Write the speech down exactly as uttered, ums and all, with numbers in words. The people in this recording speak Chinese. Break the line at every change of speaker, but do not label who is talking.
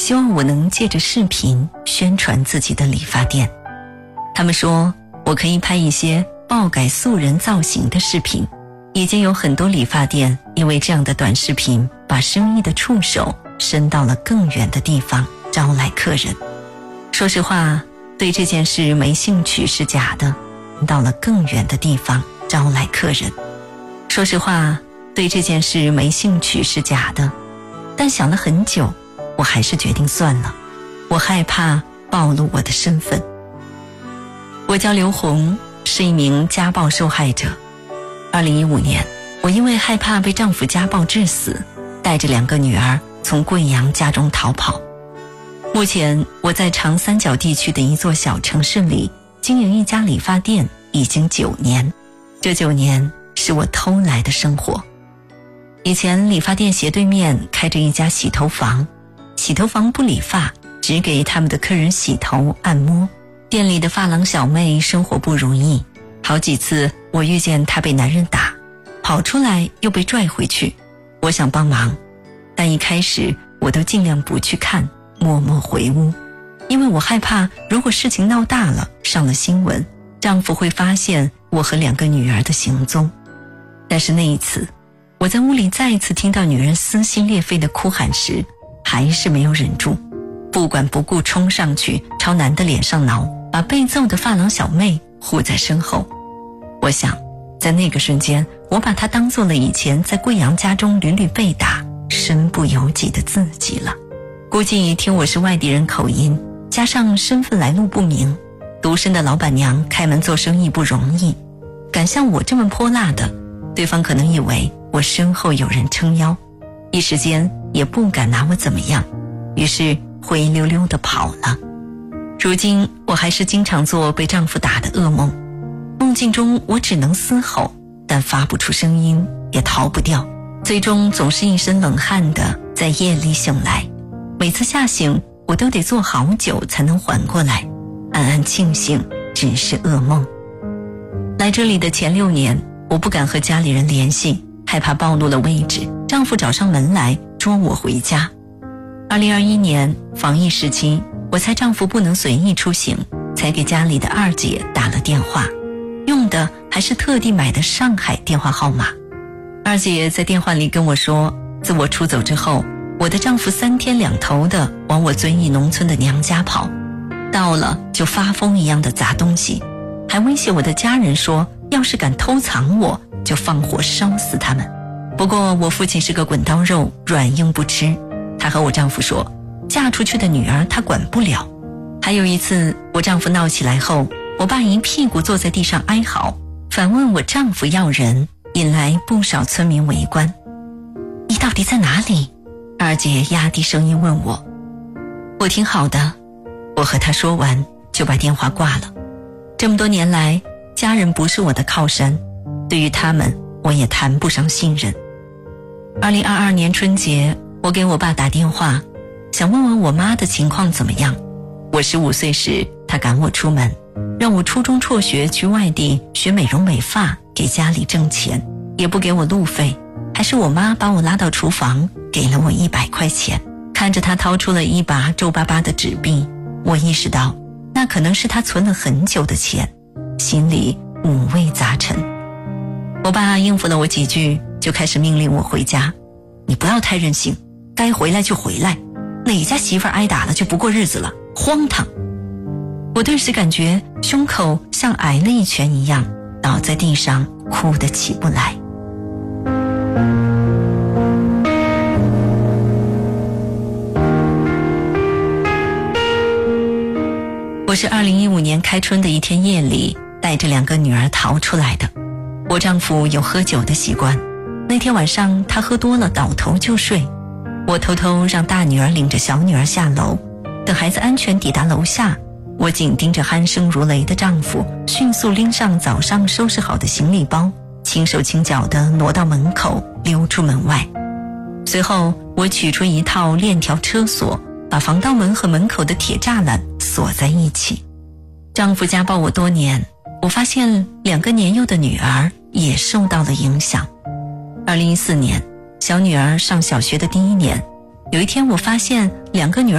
希望我能借着视频宣传自己的理发店。他们说我可以拍一些爆改素人造型的视频，已经有很多理发店因为这样的短视频把生意的触手伸到了更远的地方，招来客人。说实话，对这件事没兴趣是假的，到了更远的地方招来客人。说实话，对这件事没兴趣是假的，但想了很久，我还是决定算了。我害怕暴露我的身份。我叫刘红，是一名家暴受害者。二零一五年，我因为害怕被丈夫家暴致死，带着两个女儿从贵阳家中逃跑。目前我在长三角地区的一座小城市里经营一家理发店已经九年，这九年是我偷来的生活。以前理发店斜对面开着一家洗头房，洗头房不理发，只给他们的客人洗头按摩。店里的发廊小妹生活不容易，好几次我遇见她被男人打，跑出来又被拽回去。我想帮忙，但一开始我都尽量不去看，默默回屋，因为我害怕如果事情闹大了，上了新闻，丈夫会发现我和两个女儿的行踪。但是那一次，我在屋里再一次听到女人撕心裂肺的哭喊时，还是没有忍住，不管不顾冲上去朝男的脸上挠，把被揍的发廊小妹护在身后。我想在那个瞬间，我把她当做了以前在贵阳家中屡屡被打身不由己的自己了。估计听我是外地人口音，加上身份来路不明，独身的老板娘开门做生意不容易，敢像我这么泼辣的，对方可能以为我身后有人撑腰，一时间也不敢拿我怎么样，于是灰溜溜地跑了。如今我还是经常做被丈夫打的噩梦，梦境中我只能嘶吼，但发不出声音，也逃不掉，最终总是一身冷汗的在夜里醒来。每次吓醒我都得坐好久才能缓过来，暗暗庆幸只是噩梦。来这里的前六年，我不敢和家里人联系，害怕暴露了位置，丈夫找上门来捉我回家。二零二一年防疫时期，我猜丈夫不能随意出行，才给家里的二姐打了电话，用的还是特地买的上海电话号码。二姐在电话里跟我说，自我出走之后，我的丈夫三天两头的往我遵义农村的娘家跑，到了就发疯一样的砸东西，还威胁我的家人说，要是敢偷藏我，就放火烧死他们。不过我父亲是个滚刀肉，软硬不吃，他和我丈夫说，嫁出去的女儿他管不了。还有一次我丈夫闹起来后，我爸一屁股坐在地上哀嚎，反问我丈夫要人，引来不少村民围观。你到底在哪里？二姐压低声音问我。我挺好的，我和她说完就把电话挂了。这么多年来，家人不是我的靠山，对于他们我也谈不上信任。二零二二年春节，我给我爸打电话，想问问我妈的情况怎么样。我十五岁时，他赶我出门，让我初中辍学去外地学美容美发，给家里挣钱，也不给我路费，还是我妈把我拉到厨房，给了我一百块钱。看着他掏出了一把皱巴巴的纸币，我意识到那可能是他存了很久的钱，心里五味杂陈。我爸应付了我几句，就开始命令我回家。你不要太任性，该回来就回来，哪家媳妇儿挨打了就不过日子了，荒唐。我顿时感觉胸口像挨了一拳一样，倒在地上哭得起不来。我是二零一五年开春的一天夜里带着两个女儿逃出来的。我丈夫有喝酒的习惯，那天晚上他喝多了倒头就睡，我偷偷让大女儿领着小女儿下楼，等孩子安全抵达楼下，我紧盯着鼾声如雷的丈夫迅速拎上早上收拾好的行李包，轻手轻脚地挪到门口，溜出门外。随后我取出一套链条车锁，把防盗门和门口的铁栅栏锁在一起。丈夫家暴我多年，我发现两个年幼的女儿也受到了影响。二零一四年，小女儿上小学的第一年，有一天我发现两个女儿